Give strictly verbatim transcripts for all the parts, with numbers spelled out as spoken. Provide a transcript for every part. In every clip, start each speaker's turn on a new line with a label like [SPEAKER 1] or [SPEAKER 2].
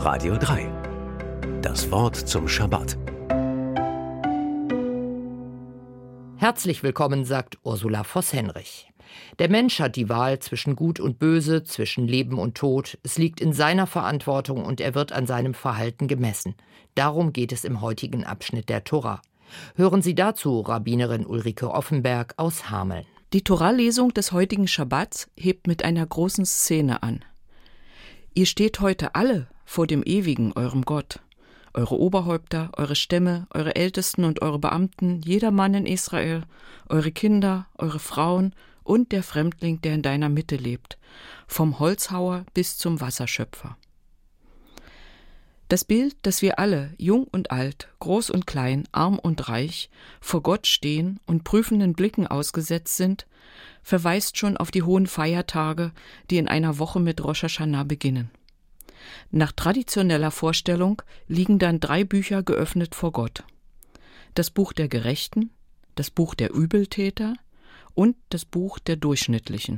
[SPEAKER 1] Radio drei. Das Wort zum Schabbat.
[SPEAKER 2] Herzlich willkommen, sagt Ursula Voss-Henrich. Der Mensch hat die Wahl zwischen Gut und Böse, zwischen Leben und Tod. Es liegt in seiner Verantwortung und er wird an seinem Verhalten gemessen. Darum geht es im heutigen Abschnitt der Tora. Hören Sie dazu Rabbinerin Ulrike Offenberg aus Hameln.
[SPEAKER 3] Die Toralesung des heutigen Schabbats hebt mit einer großen Szene an. Ihr steht heute alle vor dem Ewigen, eurem Gott. Eure Oberhäupter, eure Stämme, eure Ältesten und eure Beamten, jeder Mann in Israel, eure Kinder, eure Frauen und der Fremdling, der in deiner Mitte lebt, vom Holzhauer bis zum Wasserschöpfer. Das Bild, dass wir alle, jung und alt, groß und klein, arm und reich, vor Gott stehen und prüfenden Blicken ausgesetzt sind, verweist schon auf die hohen Feiertage, die in einer Woche mit Rosh Hashanah beginnen. Nach traditioneller Vorstellung liegen dann drei Bücher geöffnet vor Gott. Das Buch der Gerechten, das Buch der Übeltäter und das Buch der Durchschnittlichen.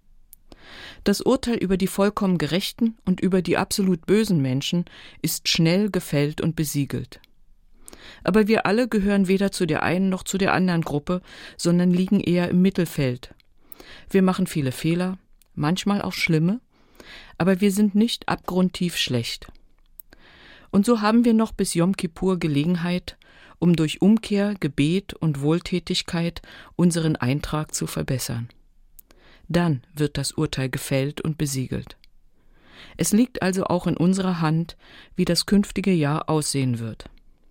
[SPEAKER 3] Das Urteil über die vollkommen Gerechten und über die absolut bösen Menschen ist schnell gefällt und besiegelt. Aber wir alle gehören weder zu der einen noch zu der anderen Gruppe, sondern liegen eher im Mittelfeld. Wir machen viele Fehler, manchmal auch schlimme, aber wir sind nicht abgrundtief schlecht. Und so haben wir noch bis Jom Kippur Gelegenheit, um durch Umkehr, Gebet und Wohltätigkeit unseren Eintrag zu verbessern. Dann wird das Urteil gefällt und besiegelt. Es liegt also auch in unserer Hand, wie das künftige Jahr aussehen wird.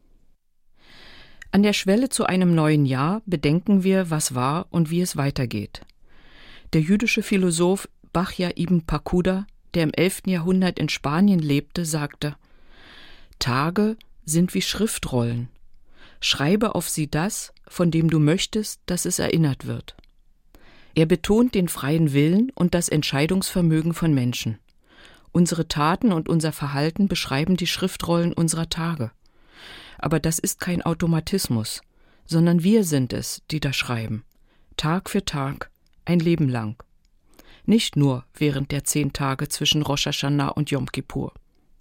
[SPEAKER 3] An der Schwelle zu einem neuen Jahr bedenken wir, was war und wie es weitergeht. Der jüdische Philosoph Bachya ibn Pakuda, der im elften Jahrhundert in Spanien lebte, sagte: Tage sind wie Schriftrollen. Schreibe auf sie das, von dem du möchtest, dass es erinnert wird. Er betont den freien Willen und das Entscheidungsvermögen von Menschen. Unsere Taten und unser Verhalten beschreiben die Schriftrollen unserer Tage. Aber das ist kein Automatismus, sondern wir sind es, die da schreiben. Tag für Tag, ein Leben lang. Nicht nur während der zehn Tage zwischen Rosh Hashanah und Jom Kippur.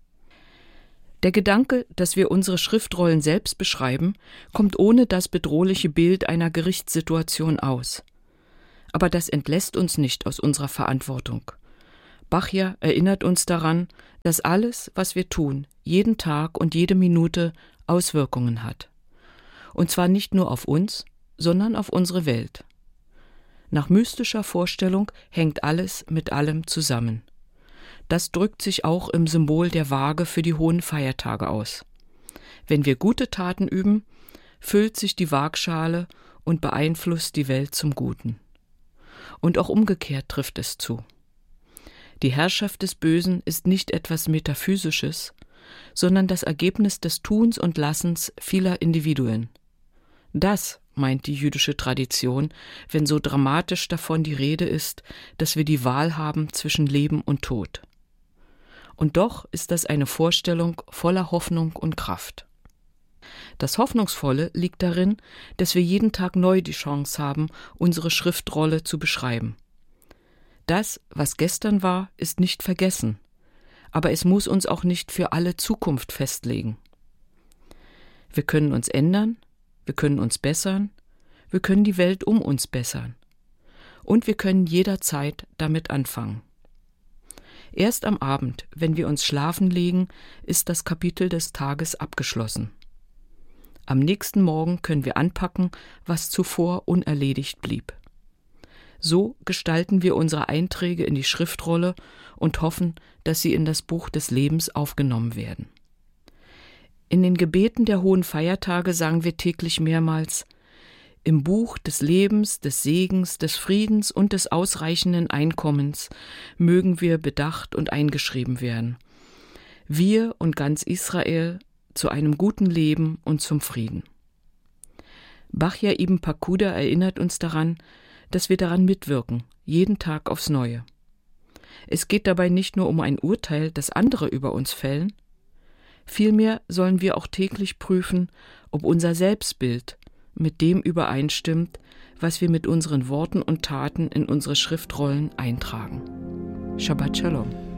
[SPEAKER 3] Der Gedanke, dass wir unsere Schriftrollen selbst beschreiben, kommt ohne das bedrohliche Bild einer Gerichtssituation aus. Aber das entlässt uns nicht aus unserer Verantwortung. Bachya erinnert uns daran, dass alles, was wir tun, jeden Tag und jede Minute Auswirkungen hat. Und zwar nicht nur auf uns, sondern auf unsere Welt. Nach mystischer Vorstellung hängt alles mit allem zusammen. Das drückt sich auch im Symbol der Waage für die hohen Feiertage aus. Wenn wir gute Taten üben, füllt sich die Waagschale und beeinflusst die Welt zum Guten. Und auch umgekehrt trifft es zu. Die Herrschaft des Bösen ist nicht etwas Metaphysisches, sondern das Ergebnis des Tuns und Lassens vieler Individuen. Das meint die jüdische Tradition, wenn so dramatisch davon die Rede ist, dass wir die Wahl haben zwischen Leben und Tod. Und doch ist das eine Vorstellung voller Hoffnung und Kraft. Das Hoffnungsvolle liegt darin, dass wir jeden Tag neu die Chance haben, unsere Schriftrolle zu beschreiben. Das, was gestern war, ist nicht vergessen, aber es muss uns auch nicht für alle Zukunft festlegen. Wir können uns ändern, wir können uns bessern, wir können die Welt um uns bessern. Und wir können jederzeit damit anfangen. Erst am Abend, wenn wir uns schlafen legen, ist das Kapitel des Tages abgeschlossen. Am nächsten Morgen können wir anpacken, was zuvor unerledigt blieb. So gestalten wir unsere Einträge in die Schriftrolle und hoffen, dass sie in das Buch des Lebens aufgenommen werden. In den Gebeten der hohen Feiertage sagen wir täglich mehrmals: Im Buch des Lebens, des Segens, des Friedens und des ausreichenden Einkommens mögen wir bedacht und eingeschrieben werden. Wir und ganz Israel zu einem guten Leben und zum Frieden. Bachya ibn Pakuda erinnert uns daran, dass wir daran mitwirken, jeden Tag aufs Neue. Es geht dabei nicht nur um ein Urteil, das andere über uns fällen, vielmehr sollen wir auch täglich prüfen, ob unser Selbstbild mit dem übereinstimmt, was wir mit unseren Worten und Taten in unsere Schriftrollen eintragen. Shabbat Shalom.